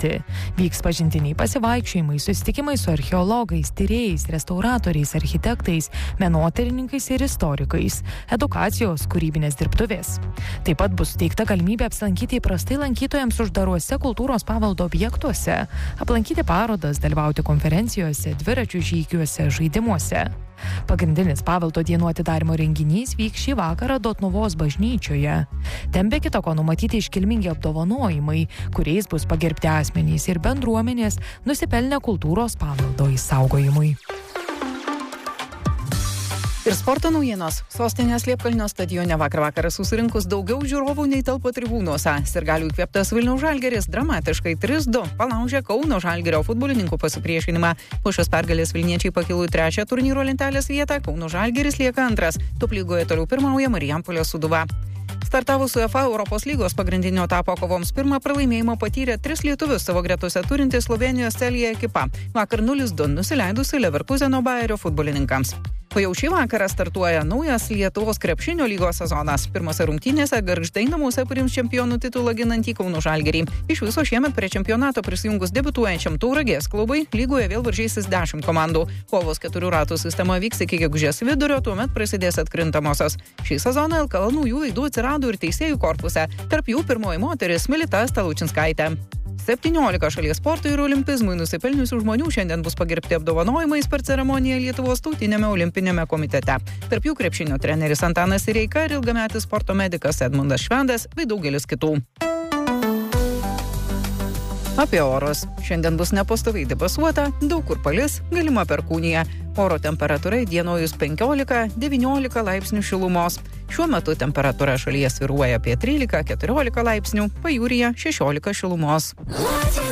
patirti. Vyks pažintiniai pasivaikščiojimai, susitikimai su archeologais, tyrėjais, restauratoriais, architektais, menotyrininkais ir istorikais, edukacijos, kūrybinės dirbtuvės. Taip pat bus suteikta galimybė apsilankyti įprastai lankytojams uždaruose kultūros paveldo objektuose, aplankyti parodas, dalyvauti konferencijose, dviračių žygiuose, žaidimuose. Pagrindinis paveldo dienų atidarymo renginys vyks šį vakarą Dotnuvos bažnyčioje. Ten be kita ko numatyti iškilmingi apdovanojimai, kuriais bus pagerbti asmenys ir bendruomenės nusipelnę kultūros paveldo išsaugojimui. Ir sporto naujienos. Sostinės Liepkalnio stadione vakarą susirinkus daugiau žiūrovų nei telpa tribūnose. Sirgalių įkvėptas Vilniaus Žalgiris dramatiškai 3-2 palaužė Kauno Žalgirio futbolininkų pasipriešinimą. Po šios pergalės vilniečiai pakilo į 3. turnyro lentelės vietą, Kauno Žalgiris lieka 2. Top lygoje toliau pirmauja Marijampolės Sūduva. Startavus UEFA Europos lygos pagrindinio etapo kovoms pirmą pralaimėjimą patyrė 3 lietuvius savo gretose turinti Slovėnijos Celje ekipa. Vakar 0-2 nusileidusi Leverkuseno Bayerio futbolininkams. O jau šį vakarą startuoja naujas Lietuvos krepšinio lygos sezonas. Pirmose rungtynėse Gargždai namuose priims čempionų titulą ginantį Kauno Žalgirį. Iš viso šiemet prie čempionato prisijungus debiutuojančiam Tauragės klubui lygoje vėl varžysis 10 komandų. Kovos 4 ratų sistema vyks iki gegužės vidurio, tuomet prasidės atkrintamosios. Šį sezoną LKL naujų veidų atsirado ir teisėjų korpuse. Tarp jų pirmoji moteris Milita Stalučinskaitė. 17 šalies sporto ir olimpizmui nusipelniusių žmonių šiandien bus pagerbti apdovanojimais per ceremoniją Lietuvos tautiniame olimpinėme komitete. Tarp jų krepšinio treneris Antanas Sireika ir ilgametis sporto medikas Edmundas Švendas bei daugelis kitų. Apie orus. Šiandien bus nepastoviai debesuota, daug kur palis, galima perkūnija. Oro temperatūra įdienojus 15-19 laipsnių šilumos. Šiuo metu temperatūra šalyje svyruoja apie 13-14 laipsnių, pajūryje 16 šilumos.